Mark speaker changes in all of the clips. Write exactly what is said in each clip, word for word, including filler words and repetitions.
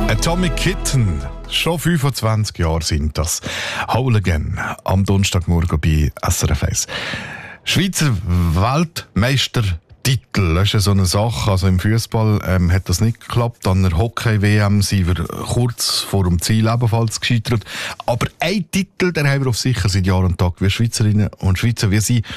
Speaker 1: Atomic Kitten, schon fünfundzwanzig Jahre sind das. Whole Again, am Donnerstagmorgen bei S R F eins. Schweizer Weltmeistertitel, das ist ja so eine Sache. Also im Fußball ähm, hat das nicht geklappt. An der Hockey-W M sind wir kurz vor dem Ziel ebenfalls gescheitert. Aber ein Titel, den haben wir auf sicher seit Jahr und Tag. Wir Schweizerinnen und Schweizer, wir sind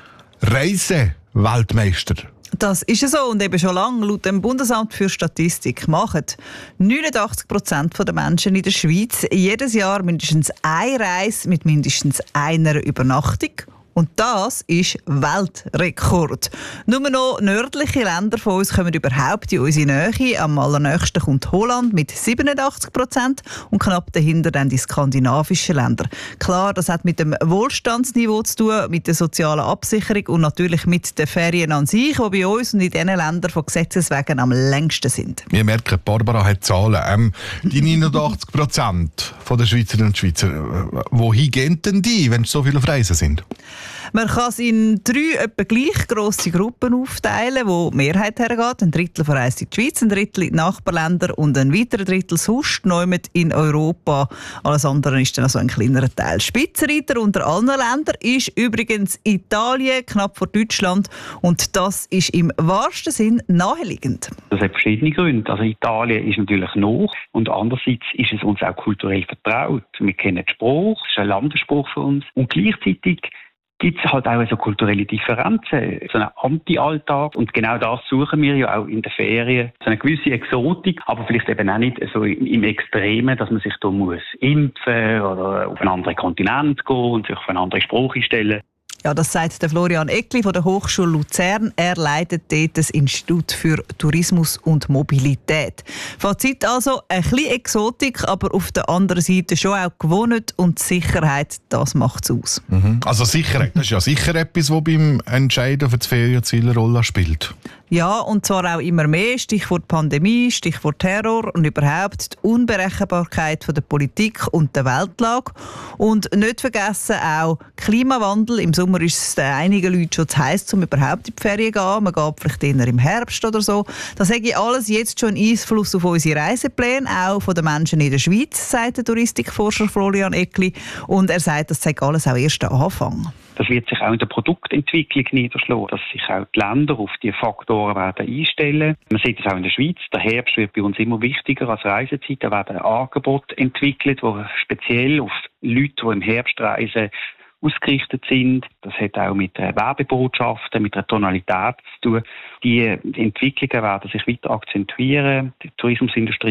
Speaker 1: Reise-Weltmeister.
Speaker 2: Das ist ja so und eben schon lange. Laut dem Bundesamt für Statistik machen neunundachtzig Prozent der Menschen in der Schweiz jedes Jahr mindestens eine Reise mit mindestens einer Übernachtung. Und das ist Weltrekord. Nur noch nördliche Länder von uns kommen überhaupt in unsere Nähe. Am allernächsten kommt Holland mit siebenundachtzig Prozent und knapp dahinter dann die skandinavischen Länder. Klar, das hat mit dem Wohlstandsniveau zu tun, mit der sozialen Absicherung und natürlich mit den Ferien an sich, die bei uns und in diesen Ländern von Gesetzes wegen am längsten sind.
Speaker 1: Wir merken, Barbara hat Zahlen. Ähm, die neunundachtzig Prozent der Schweizerinnen und Schweizer, wohin gehen denn die, wenn es so viele auf Reisen sind?
Speaker 2: Man kann es in drei etwa gleich grosse Gruppen aufteilen, wo die Mehrheit hergeht. Ein Drittel verreist in die Schweiz, ein Drittel in die Nachbarländer und ein weiterer Drittel sonst neu in Europa. Alles andere ist dann also ein kleinerer Teil. Spitzenreiter unter allen Ländern ist übrigens Italien, knapp vor Deutschland. Und das ist im wahrsten Sinn naheliegend.
Speaker 3: Das hat verschiedene Gründe. Also Italien ist natürlich nah und andererseits ist es uns auch kulturell vertraut. Wir kennen den Spruch, es ist ein Landesspruch für uns. Und gleichzeitig gibt es halt auch so kulturelle Differenzen, so einen Anti-Alltag. Und genau das suchen wir ja auch in den Ferien. So eine gewisse Exotik, aber vielleicht eben auch nicht so im Extremen, dass man sich da muss impfen oder auf einen anderen Kontinent gehen und sich auf eine andere Sprache stellen.
Speaker 2: Ja, das sagt der Florian Eckli von der Hochschule Luzern. Er leitet dort das Institut für Tourismus und Mobilität. Fazit also, ein bisschen Exotik, aber auf der anderen Seite schon auch gewohnt und Sicherheit, das macht es aus.
Speaker 1: Mhm. Also Sicherheit, das ist ja sicher etwas, das beim Entscheiden für das Ferienziel eine Rolle spielt.
Speaker 2: Ja, und zwar auch immer mehr. Stichwort Pandemie, Stichwort Terror und überhaupt die Unberechenbarkeit von der Politik und der Weltlage. Und nicht vergessen auch Klimawandel. Im Sommer ist es einigen Leuten schon zu heiß, um überhaupt in die Ferien zu gehen. Man geht vielleicht eher im Herbst oder so. Das hat alles jetzt schon Einfluss auf unsere Reisepläne, auch von den Menschen in der Schweiz, sagt der Touristikforscher Florian Eckli. Und er sagt, das sei alles auch erst der Anfang.
Speaker 3: Das wird sich auch in der Produktentwicklung niederschlagen, dass sich auch die Länder auf diese Faktoren werden einstellen. Man sieht es auch in der Schweiz. Der Herbst wird bei uns immer wichtiger als Reisezeit. Da werden Angebote entwickelt, die speziell auf Leute, die im Herbst reisen, ausgerichtet sind. Das hat auch mit Werbebotschaften, mit der Tonalität zu tun. Die Entwicklungen werden sich weiter akzentuieren. Die Tourismusindustrie